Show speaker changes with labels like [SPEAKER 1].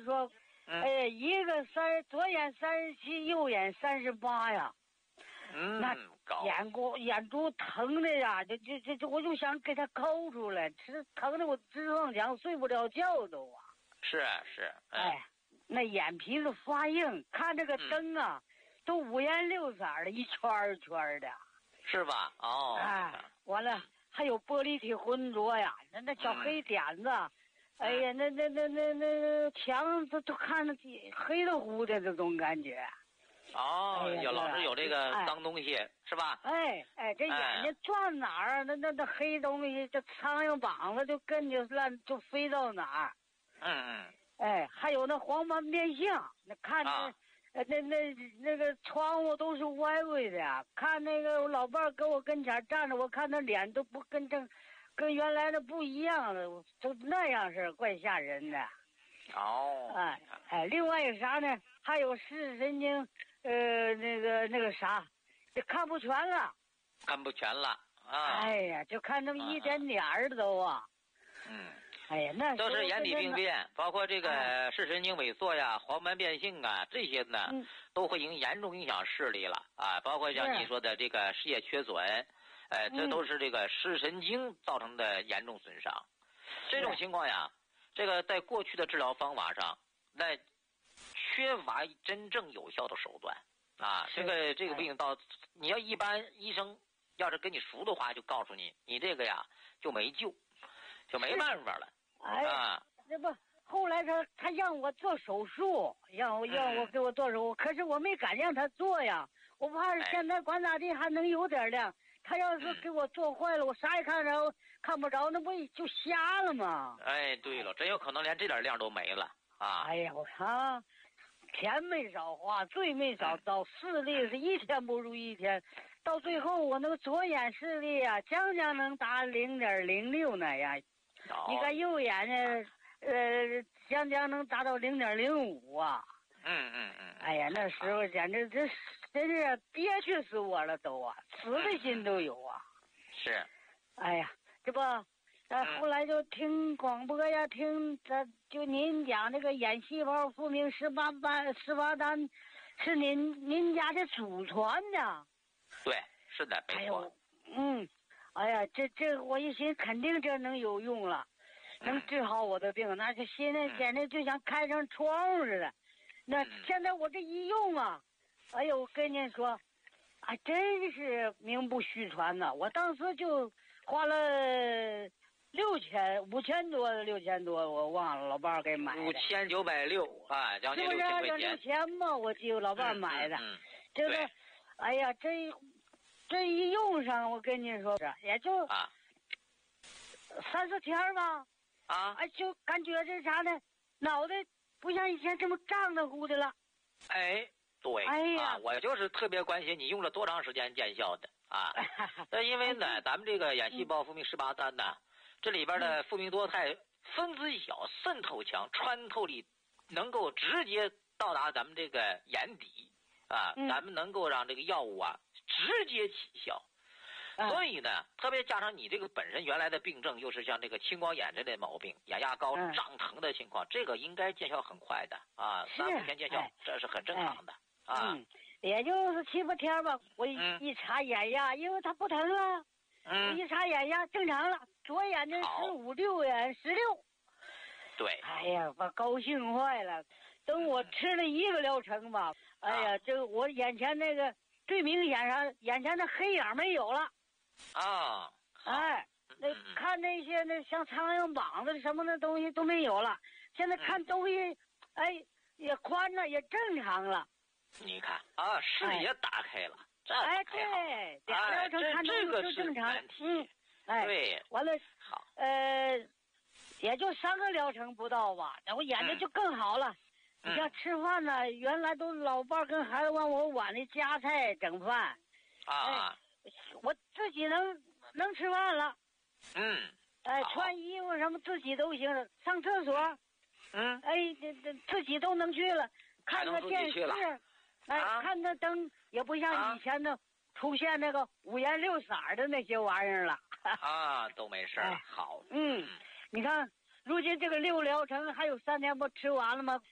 [SPEAKER 1] 人说，一个左眼37，右眼38呀。那眼珠疼的呀，我就想给他抠出来，疼的我直撞墙，睡不着觉都啊。
[SPEAKER 2] 是。
[SPEAKER 1] 那眼皮子发硬，看这个灯啊，都五颜六色的，一圈一圈的。是
[SPEAKER 2] 吧？哦。
[SPEAKER 1] 完了还有玻璃体浑浊呀，那小黑点子，哎呀，那墙都看着黑的乎的这种感觉。
[SPEAKER 2] 老是有这个脏东西，是吧？
[SPEAKER 1] 这眼睛转哪儿，那黑东西，这苍蝇膀子就跟着就飞到哪儿。还有那黄斑变性，那看那个窗户都是歪歪的，看那个我老伴儿跟我跟前站着，我看他脸都不跟原来的不一样了，就那样式，怪吓人的。另外有啥呢？还有视神经。那个啥，这看不全了。就看这么一点点儿都啊。那
[SPEAKER 2] 都是眼底病变，包括这个视神经萎缩呀、黄斑变性啊，这些呢都会严重影响视力了啊。包括像你说的这个视野缺损，这都是这个视神经造成的严重损伤。这种情况呀，这个在过去的治疗方法上，那缺乏真正有效的手段啊！这个病你要一般医生要是跟你熟的话，就告诉你，你这个呀就没救，就没办法了。
[SPEAKER 1] 这不后来他让我做手术，让我给我做手术，可是我没敢让他做呀，我怕是现在管咋地还能有点亮。他要是给我做坏了，我啥也看不着，那不就瞎了吗？
[SPEAKER 2] 对了，真有可能连这点亮都没了啊！
[SPEAKER 1] 我看。钱没少花，罪没少遭，视力是一天不如一天，到最后我那个左眼视力啊，将能达0.06那样，你看右眼呢，将能达到0.05啊。那时候简直真是憋屈死我了都啊，死的心都有啊。
[SPEAKER 2] 是。
[SPEAKER 1] 这不。后来就听广播呀，就您讲这个眼细胞复明18单，是您家的祖传的。
[SPEAKER 2] 对，是的，没错。
[SPEAKER 1] 这我一寻肯定这能有用了，能治好我的病，那就现在简直就像开上窗户似的。那现在我这一用啊，我跟您说，真是名不虚传呐！我当时就花了。5000多，我忘了，老伴儿给买的。
[SPEAKER 2] 5960啊，将近6000块钱。
[SPEAKER 1] 是不是按照6000嘛？我记得老伴儿买的。这个，这一用上，我跟你说，也就3-4天吧。就感觉这啥呢？脑袋不像以前这么胀得乎的了。
[SPEAKER 2] 对。我就是特别关心你用了多长时间见效的啊？那因为呢，咱们这个眼细胞复明18单呢。这里边的复明多肽分子小，渗透强，穿透力能够直接到达咱们这个眼底啊，咱们能够让这个药物啊直接起效。所以呢，特别加上你这个本身原来的病症又是像这个青光眼这类毛病，眼压高胀疼的情况，这个应该见效很快的啊，3-5天见效，这是很正常的啊。
[SPEAKER 1] 也就是7-8天吧，我一查眼压，因为它不疼啊。我一查眼压正常了，左眼的15，右眼16。
[SPEAKER 2] 对。
[SPEAKER 1] 我高兴坏了。等我吃了1个疗程吧，这我眼前那个最明显上，眼前的黑眼没有了。那看那些像苍蝇膀子什么的东西都没有了。现在看东西，也宽了，也正常了。
[SPEAKER 2] 你看视野打开了。
[SPEAKER 1] 对，2疗程看东西就正常。
[SPEAKER 2] 对，
[SPEAKER 1] 完了，好，也就3个疗程不到吧，我眼睛就更好了。你像吃饭呢，原来都老伴跟孩子往我碗里夹菜整饭，我自己能吃饭了。穿衣服什么自己都行了，上厕所，自己都能去了，看个电视。看那灯也不像以前的出现那个五颜六色的那些玩意儿了。
[SPEAKER 2] 都没事。好。
[SPEAKER 1] 你看，如今这个6疗程还有3天不吃完了吗？